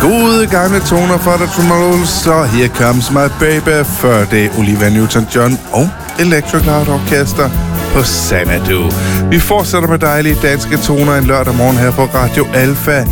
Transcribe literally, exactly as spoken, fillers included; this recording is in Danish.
Gode gamle toner fra The Tremolols, så Here Comes My Baby, før det er Olivia Newton-John og Electric Light Orchestra på Xanadu. Vi fortsætter med dejlige danske toner en lørdag morgen her på Radio Alpha.